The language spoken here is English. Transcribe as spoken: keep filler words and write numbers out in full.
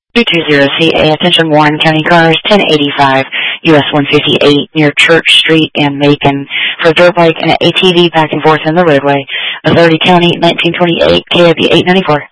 two two zero C A, attention Warren County cars, ten eighty-five U S one fifty-eight near Church Street and Macon for a dirt bike and an A T V back and forth in the roadway. Authority County, nineteen twenty-eight, K W eight ninety-four.